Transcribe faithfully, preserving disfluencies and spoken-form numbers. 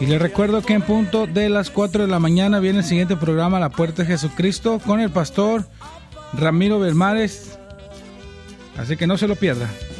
Y les recuerdo que en punto de las cuatro de la mañana viene el siguiente programa, La Puerta de Jesucristo, con el pastor Ramiro Belmares. Así que no se lo pierda.